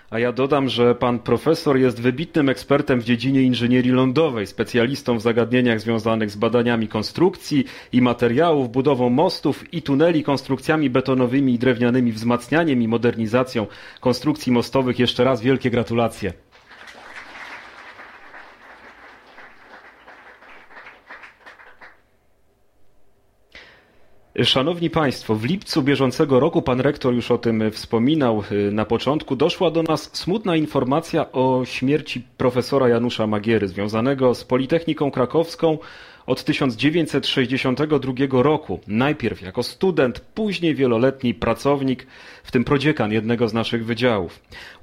A ja dodam, że pan profesor jest wybitnym ekspertem w dziedzinie inżynierii lądowej, specjalistą w zagadnieniach związanych z badaniami konstrukcji i materiałów, budową mostów i tuneli, konstrukcjami betonowymi i drewnianymi, wzmacnianiem i modernizacją konstrukcji mostowych. Jeszcze raz wielkie gratulacje. Szanowni Państwo, w lipcu bieżącego roku, pan rektor już o tym wspominał na początku, doszła do nas smutna informacja o śmierci profesora Janusza Magiery, związanego z Politechniką Krakowską od 1962 roku. Najpierw jako student, później wieloletni pracownik, w tym prodziekan jednego z naszych wydziałów.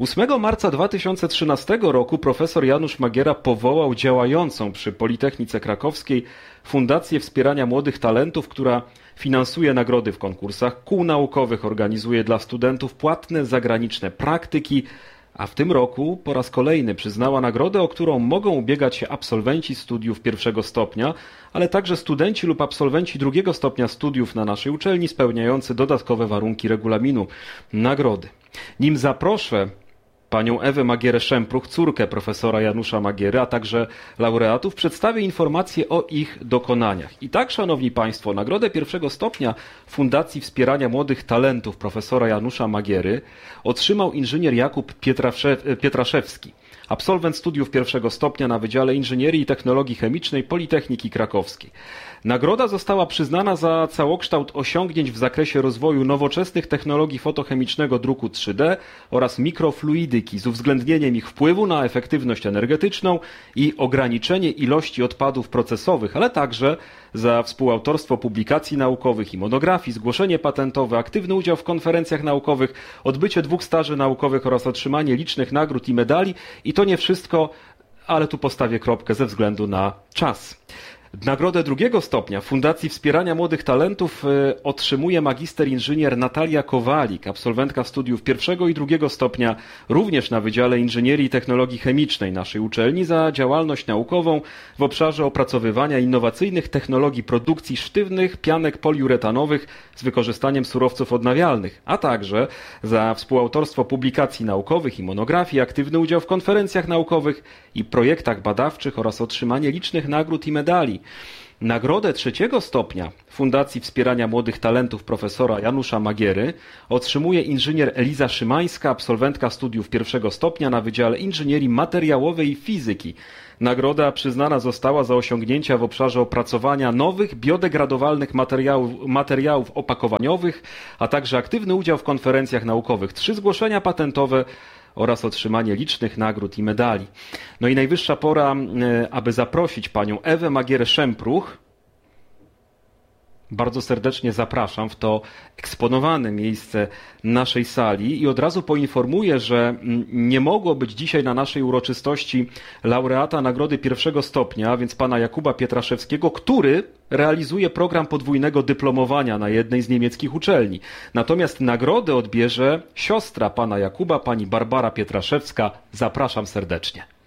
8 marca 2013 roku profesor Janusz Magiera powołał działającą przy Politechnice Krakowskiej Fundację Wspierania Młodych Talentów, która finansuje nagrody w konkursach kół naukowych, organizuje dla studentów płatne zagraniczne praktyki, a w tym roku po raz kolejny przyznała nagrodę, o którą mogą ubiegać się absolwenci studiów pierwszego stopnia, ale także studenci lub absolwenci drugiego stopnia studiów na naszej uczelni spełniający dodatkowe warunki regulaminu nagrody. Nim zaproszę panią Ewę Magierę-Szempruch, córkę profesora Janusza Magiery, a także laureatów, przedstawię informacje o ich dokonaniach. I tak, szanowni państwo, nagrodę pierwszego stopnia Fundacji Wspierania Młodych Talentów profesora Janusza Magiery otrzymał inżynier Jakub Pietraszewski, absolwent studiów pierwszego stopnia na Wydziale Inżynierii i Technologii Chemicznej Politechniki Krakowskiej. Nagroda została przyznana za całokształt osiągnięć w zakresie rozwoju nowoczesnych technologii fotochemicznego druku 3D oraz mikrofluidyki z uwzględnieniem ich wpływu na efektywność energetyczną i ograniczenie ilości odpadów procesowych, ale także za współautorstwo publikacji naukowych i monografii, zgłoszenie patentowe, aktywny udział w konferencjach naukowych, odbycie 2 staży naukowych oraz otrzymanie licznych nagród i medali. I to nie wszystko, ale tu postawię kropkę ze względu na czas. Nagrodę drugiego stopnia Fundacji Wspierania Młodych Talentów otrzymuje magister inżynier Natalia Kowalik, absolwentka studiów pierwszego i drugiego stopnia, również na Wydziale Inżynierii i Technologii Chemicznej naszej uczelni, za działalność naukową w obszarze opracowywania innowacyjnych technologii produkcji sztywnych pianek poliuretanowych z wykorzystaniem surowców odnawialnych, a także za współautorstwo publikacji naukowych i monografii, aktywny udział w konferencjach naukowych i projektach badawczych oraz otrzymanie licznych nagród i medali. Nagrodę trzeciego stopnia Fundacji Wspierania Młodych Talentów profesora Janusza Magiery otrzymuje inżynier Eliza Szymańska, absolwentka studiów pierwszego stopnia na Wydziale Inżynierii Materiałowej i Fizyki. Nagroda przyznana została za osiągnięcia w obszarze opracowania nowych, biodegradowalnych materiałów opakowaniowych, a także aktywny udział w konferencjach naukowych, 3 zgłoszenia patentowe oraz otrzymanie licznych nagród i medali. No i najwyższa pora, aby zaprosić panią Ewę Magierę-Szempruch. Bardzo serdecznie zapraszam w to eksponowane miejsce naszej sali i od razu poinformuję, że nie mogło być dzisiaj na naszej uroczystości laureata nagrody pierwszego stopnia, więc pana Jakuba Pietraszewskiego, który realizuje program podwójnego dyplomowania na jednej z niemieckich uczelni. Natomiast nagrodę odbierze siostra pana Jakuba, pani Barbara Pietraszewska. Zapraszam serdecznie.